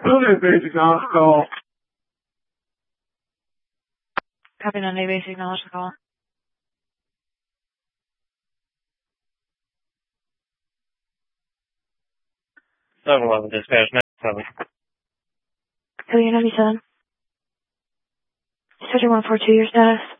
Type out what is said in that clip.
Okay, basic knowledge call. Copy 9 basic knowledge call. 711 dispatch, 97. Copy 97. Schedule 142, your status.